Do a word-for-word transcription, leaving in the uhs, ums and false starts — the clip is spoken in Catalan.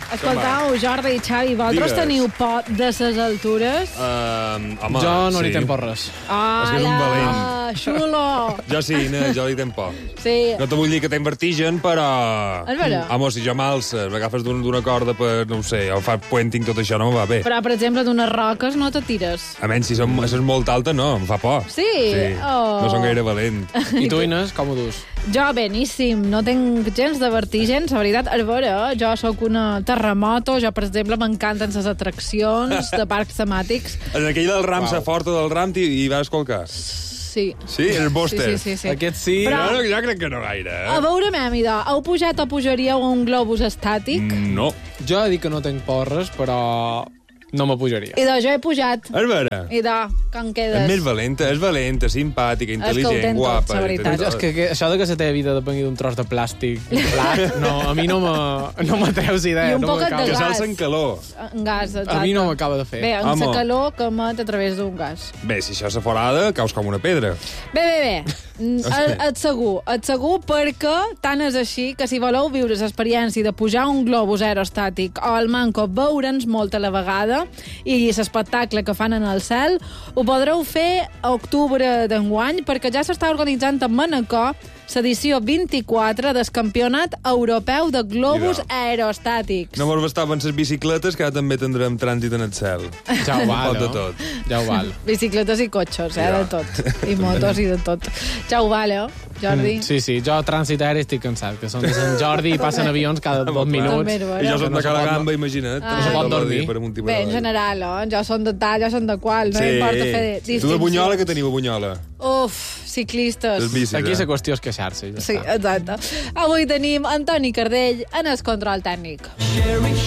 Escoltau, Jordi i Xavi, vosaltres Digues. teniu por de ses altures? Uh, home, Jo no sí. li tenc por res. És que és un valent. Ala, xulo! Jo sí, no, jo li tenc por. Sí. No te vull dir que tenc vertigen, però... És veritat. Home, si jo m'alça, m'agafes d'un- d'una corda per, no ho sé, o fa puenting, tot això no me va bé. Però, per exemple, d'unes roques no te tires. A menys, si són, és molt alta, no, em fa por. Sí? Sí. Oh. No són gaire valent. I tu, Inés, com ho dus? Jo, beníssim, no tinc gens de vertigens, la veritat. A veure, jo sóc una terremoto, jo, per exemple, m'encanten les atraccions de parcs temàtics. En aquell del ram, Uau. sa forta del ram, i, i vas colcar. Sí. Sí, el bòster. Sí, sí, sí, sí. Aquest sí... Però- No, no, jo crec que no gaire, eh? A veure, Mèmida, heu pujat o pujaríeu a un globus estàtic? Mm, No. Jo he dit que no tenc por res, però no me pujaria. I de jo he pujat. És vera. I de, com quedes? És més valenta, és valenta, simpàtica, ho intel·ligent, tens tot, guapa. la veritat. És que, que això de que la teva vida depengui d'un tros de plàstic plat, no, a mi no me- no m'atreus idea. I un no poquet m'acaba. de Que gas. s'alça en calor. En gas, exacte. A mi no m'acaba de fer. Bé, amb Home. la calor que emet a través d'un gas. Bé, si això és forada, caus com una pedra. Bé, bé, bé. Mm, Et, et segur, et segur perquè tant és així que si voleu viure l'experiència de pujar un globus aerostàtic o al Manco veure'ns molt a la vegada i l'espectacle que fan en el cel, ho podreu fer a octubre d'enguany perquè ja s'està organitzant en Manacor l'edició vint-i-quatre del Campionat Europeu de Globus Mira. Aerostàtics. No mos bastaven les bicicletes, que ara també tindrem trànsit en el cel. Ja ho val, Pot de no? tot. Ja ho val. Bicicletes i cotxes, eh, Ja. de tot. I motos i de tot. Ja ho val, eh, Jordi? Mm, sí, sí, jo trànsit aeri estic cansat, que són de Sant Jordi i passen avions cada dos minuts. També és vera. I jo som No de se cada pot- gamba, imagina't. Ah. No se pot Tot el dormir. dia Per amunt i per Bé, en avall. general, eh? Jo som de tal, jo som de qual, no Sí. importa fer Tu distincions. de Bunyola, que teniu a Bunyola? Uf, ciclistes. Les bicis, Aquí eh? la qüestió és queixar-se. Ja Sí, està. exacte. Avui tenim Antoni Cardell en el control tècnic. Sherry